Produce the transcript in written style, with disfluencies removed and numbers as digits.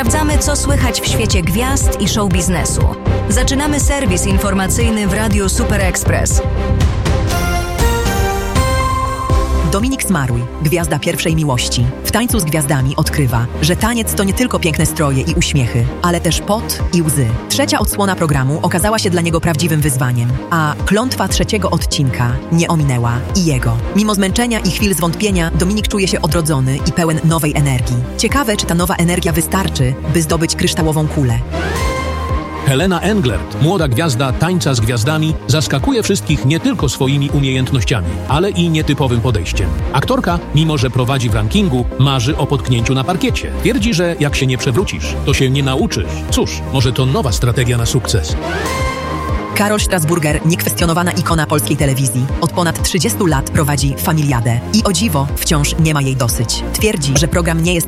Sprawdzamy, co słychać w świecie gwiazd i show biznesu. Zaczynamy serwis informacyjny w Radiu Super Express. Dominik Smaruj, gwiazda pierwszej miłości. W Tańcu z Gwiazdami odkrywa, że taniec to nie tylko piękne stroje i uśmiechy, ale też pot i łzy. Trzecia odsłona programu okazała się dla niego prawdziwym wyzwaniem, a klątwa trzeciego odcinka nie ominęła i jego. Mimo zmęczenia i chwil zwątpienia, Dominik czuje się odrodzony i pełen nowej energii. Ciekawe, czy ta nowa energia wystarczy, by zdobyć kryształową kulę. Helena Englert, młoda gwiazda Tańca z Gwiazdami, zaskakuje wszystkich nie tylko swoimi umiejętnościami, ale i nietypowym podejściem. Aktorka, mimo że prowadzi w rankingu, marzy o potknięciu na parkiecie. Twierdzi, że jak się nie przewrócisz, to się nie nauczysz. Cóż, może to nowa strategia na sukces. Karol Strasburger, niekwestionowana ikona polskiej telewizji. Od ponad 30 lat prowadzi Familiadę i o dziwo wciąż nie ma jej dosyć. Twierdzi, że program nie jest